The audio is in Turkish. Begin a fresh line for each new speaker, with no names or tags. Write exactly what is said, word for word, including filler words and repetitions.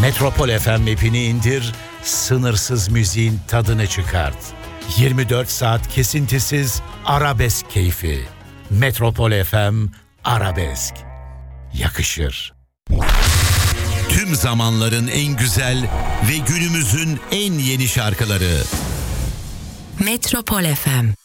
Metropol F M app'ini indir, sınırsız müziğin tadını çıkart. yirmi dört saat kesintisiz arabesk keyfi. Metropol F M Arabesk. Yakışır. Tüm zamanların en güzel ve günümüzün en yeni şarkıları.
Metropol F M.